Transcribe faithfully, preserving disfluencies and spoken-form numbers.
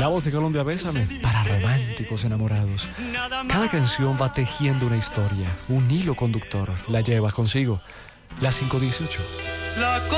La Voz de Colombia, Bésame, para románticos enamorados. Cada canción va tejiendo una historia, un hilo conductor, la lleva consigo. La cinco dieciocho.